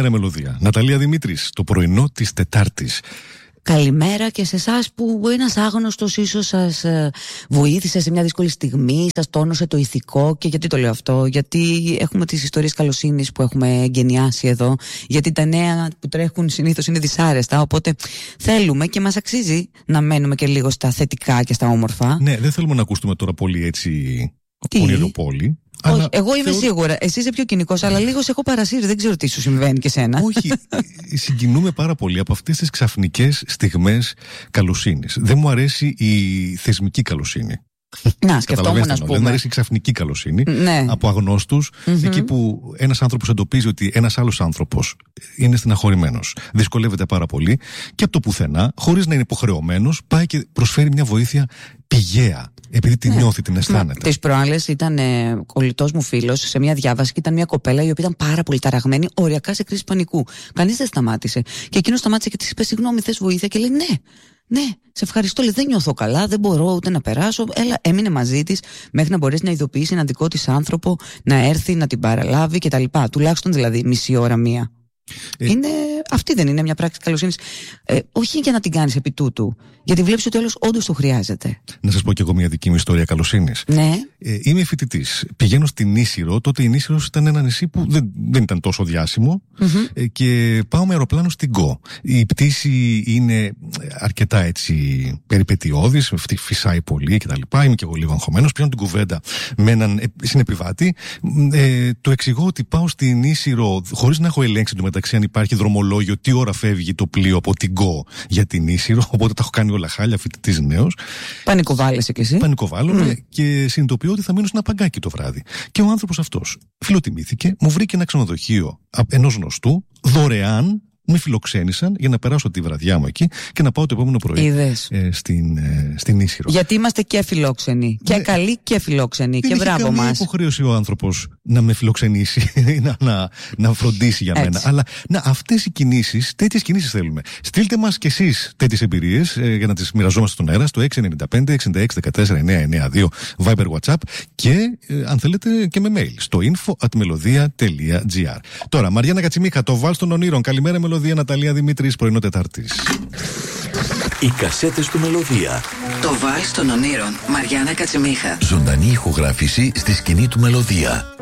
Καλημέρα Μελωδία. Ναταλία Δημήτρης, το πρωινό της Τετάρτης. Καλημέρα και σε εσάς που ένας άγνωστος ίσως σας βοήθησε σε μια δύσκολη στιγμή, σας τόνωσε το ηθικό. Και γιατί το λέω αυτό? Γιατί έχουμε τις ιστορίες καλοσύνης που έχουμε εγκαινιάσει εδώ, γιατί τα νέα που τρέχουν συνήθως είναι δυσάρεστα, οπότε θέλουμε και μας αξίζει να μένουμε και λίγο στα θετικά και στα όμορφα. Ναι, δεν θέλουμε να ακούσουμε τώρα πολύ έτσι ονειροπόλη. Όχι, εγώ είμαι σίγουρα. Εσύ είσαι πιο κοινικός, αλλά λίγο σε έχω παρασύρει. Δεν ξέρω τι σου συμβαίνει και σένα. Όχι, συγκινούμε πάρα πολύ από αυτές τις ξαφνικές στιγμές καλοσύνης. Δεν μου αρέσει η θεσμική καλοσύνη. Να, σκεφτόμουν να πούμε. Δεν μου αρέσει η ξαφνική καλοσύνη, ναι, από αγνώστους, εκεί που ένας άνθρωπος εντοπίζει ότι ένας άλλος άνθρωπος είναι στεναχωρημένος, δυσκολεύεται πάρα πολύ και από το πουθενά, χωρίς να είναι υποχρεωμένος, πάει και προσφέρει μια βοήθεια πηγαία. Επειδή την νιώθει, την αισθάνεται. Τις προάλλες ήταν κολλητός μου φίλος σε μια διάβαση και ήταν μια κοπέλα η οποία ήταν πάρα πολύ ταραγμένη, οριακά σε κρίση πανικού. Κανείς δεν σταμάτησε. Και εκείνος σταμάτησε και της είπε: συγγνώμη, θες βοήθεια? Και λέει: ναι, σε ευχαριστώ. Λέει: δεν νιώθω καλά, δεν μπορώ ούτε να περάσω. Έλα, έμεινε μαζί της μέχρι να μπορέσει να ειδοποιήσει έναν δικό της άνθρωπο, να έρθει, να την παραλάβει κτλ. Τουλάχιστον δηλαδή μισή ώρα, μία. Αυτή δεν είναι μια πράξη καλοσύνης? Όχι για να την κάνεις επί τούτου, γιατί βλέπεις ότι ο άλλος όντως το χρειάζεται. Να σας πω κι εγώ μια δική μου ιστορία καλοσύνης. Ναι. Είμαι φοιτητής. Πηγαίνω στην Ίσυρο. Τότε η Ίσυρος ήταν ένα νησί που δεν ήταν τόσο διάσημο. Και πάω με αεροπλάνο στην Γκο. Η πτήση είναι αρκετά έτσι περιπετειώδης, φυσάει πολύ κτλ. Είμαι κι εγώ λίγο αγχωμένος. Πιάνω την κουβέντα με έναν συνεπιβάτη. Το εξηγώ ότι πάω στην Ίσυρο χωρίς να έχω ελέγξει το μεταξύ αν υπάρχει δρομολόγιο, τι ώρα φεύγει το πλοίο από την Γκο για την Ίσυρο. Οπότε τα έχω κάνει όλα χάλια, φοιτητής νέος. Πανικοβάλλεσαι κι εσύ. Πανικοβάλλομαι και συνειδητοποιώ ότι θα μείνω σε ένα παγκάκι το βράδυ. Και ο άνθρωπος αυτός φιλοτιμήθηκε, μου βρήκε ένα ξενοδοχείο ενός γνωστού, δωρεάν. Με φιλοξένησαν για να περάσω τη βραδιά μου εκεί και να πάω το επόμενο πρωί στην Ίσυρο. Γιατί είμαστε και φιλόξενοι. Και καλοί και φιλόξενοι. Και μπράβο μας. Δεν έχει υποχρέωση ο άνθρωπος να με φιλοξενήσει, να φροντίσει για μένα. Αλλά αυτές οι κινήσεις, τέτοιες κινήσεις θέλουμε. Στείλτε μας κι εσείς τέτοιες εμπειρίες για να τις μοιραζόμαστε στον αέρα στο 695-6614-992 Viber WhatsApp και αν θέλετε και με mail στο info@melodia.gr. Τώρα, Μαριάννα Κατσιμίχα, το Βάλς των Ονείρων. Καλημέρα, Μελωδία. Ναταλία Δημήτρης, πρωινό Τετάρτης. Οι κασέτες του Μελωδία. Το Βάλς των Ονείρων. Μαριάννα Κατσιμίχα. Ζωντανή ηχογράφηση στη σκηνή του Μελωδία.